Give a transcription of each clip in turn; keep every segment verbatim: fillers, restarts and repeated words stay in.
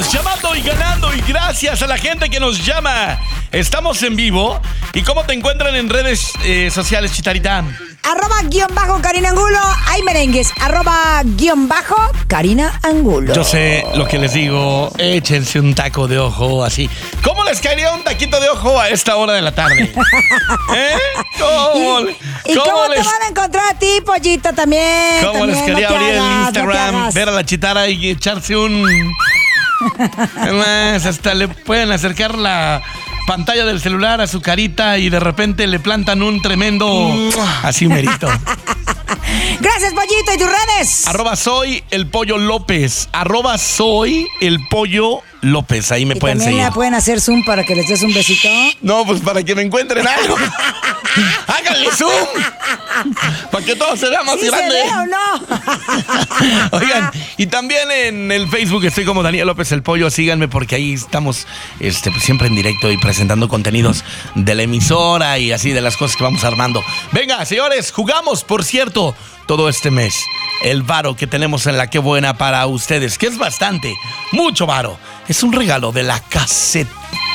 Seguimos llamando y ganando y gracias a la gente que nos llama. Estamos en vivo. ¿Y cómo te encuentran en redes eh, sociales, Chitarita? Arroba guión bajo Karina Angulo. Hay merengues. Arroba guión bajo Karina Angulo. Yo sé lo que les digo. Échense un taco de ojo así. ¿Cómo les caería un taquito de ojo a esta hora de la tarde? ¿Eh? ¿Cómo, ¿Y, y cómo, cómo les, te van a encontrar a ti, pollito, también? ¿Cómo también, les quería no te abrir hagas, el no te Instagram, hagas. ver a la Chitara y echarse un... Además, hasta le pueden acercar la pantalla del celular a su carita y de repente le plantan un tremendo así merito. Gracias, pollito. ¿Y tus redes? Arroba soy el pollo López. Arroba soy el pollo López. Ahí me y pueden también seguir. le pueden hacer zoom para que les des un besito. No, pues para que me encuentren algo. Háganle zoom. Para que todo se vea más ¿Sí grande. se ve o no? Oigan, y también en el Facebook estoy como Daniel López el Pollo. Síganme porque ahí estamos este, pues, siempre en directo y presentando contenidos de la emisora y así de las cosas que vamos armando. Venga, señores, jugamos, por cierto, todo este mes. El varo que tenemos en la Qué Buena para ustedes, que es bastante, mucho varo. Es un regalo de la casetera.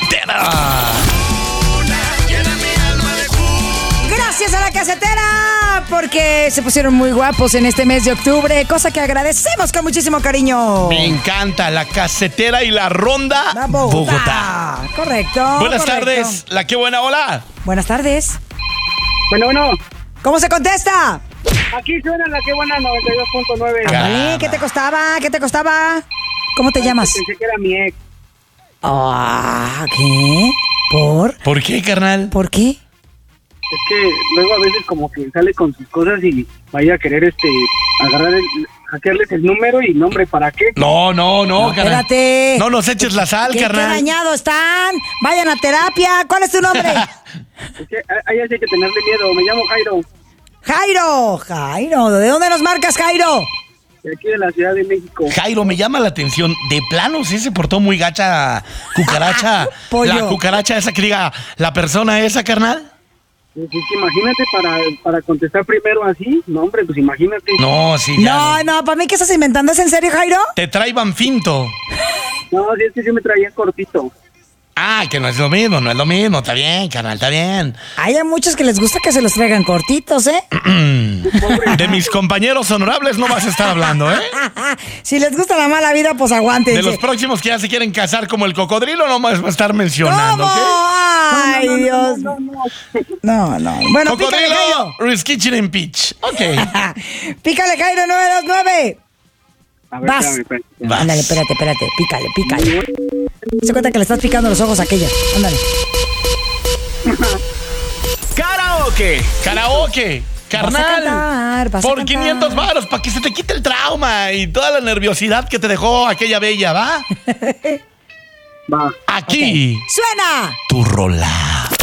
Gracias a la casetera, porque se pusieron muy guapos en este mes de octubre, cosa que agradecemos con muchísimo cariño. Me encanta la casetera y la ronda Va Bogotá. Bogotá. Correcto. Buenas correcto. tardes, la Qué Buena, hola. Buenas tardes. Bueno, bueno, ¿Cómo se contesta? aquí suena la que buena noventa y dos punto nueve. Ándale, ¿qué te costaba? ¿Qué te costaba? ¿Cómo te llamas? Pensé que era mi ex. Ah, ¿qué? ¿Por? ¿Por qué, carnal? ¿Por qué? Es que luego a veces como que sale con sus cosas y vaya a querer este agarrar el, hackearles el número y nombre, ¿para qué? No, no, no, No, carnal. espérate. No nos eches la sal, ¿Qué, qué carnal. dañados están? Vayan a terapia. ¿Cuál es tu nombre? Es que a, a ella sí hay que tenerle miedo. Me llamo Jairo, Jairo. Jairo. ¿De dónde nos marcas, Jairo? de aquí de la Ciudad de México. Jairo, me llama la atención. De plano, sí se portó muy gacha cucaracha. Pollo. La cucaracha esa que diga, la persona esa, carnal. Pues es que imagínate para, para contestar primero así. No, hombre, pues imagínate. No, sí, ya. No, no, para mí, ¿qué estás inventando? ¿Es en serio, Jairo? Te traiban finto. No, sí, es que sí me traía cortito. Ah, que no es lo mismo, no es lo mismo. Está bien, carnal, está bien. Hay a muchos que les gusta que se los traigan cortitos, ¿eh? De mis compañeros honorables no vas a estar hablando, ¿eh? Si les gusta la mala vida, pues aguántense. De los próximos que ya se quieren casar como el cocodrilo, no más va a estar mencionando, ¿Cómo? ¿ok? Ay, No, no, no, Dios. no, no, no. No, no. Bueno, pícale, Cocodrilo, Jairo. Riz Kitchen and Peach. Ok. Pícale, Jairo, nueve dos nueve. A ver, Vas. espérame, espérame. Vas. Ándale, espérate, espérate. Pícale, pícale. Se cuenta que le estás picando los ojos a aquella. Ándale. Karaoke. Karaoke. Carnal. Vas a cantar, vas a por cantar. quinientos varos, para que se te quite el trauma y toda la nerviosidad que te dejó aquella bella, ¿va? Va. Aquí, ¡Suena! tu rola.